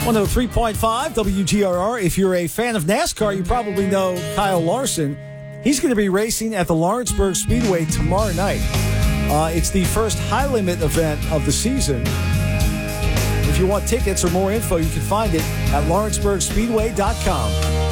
103.5 WGRR. If you're a fan of NASCAR, you probably know Kyle Larson. He's going to be racing at the Lawrenceburg Speedway tomorrow night. It's the first high limit event of the season. If you want tickets or more info, you can find it at lawrenceburgspeedway.com.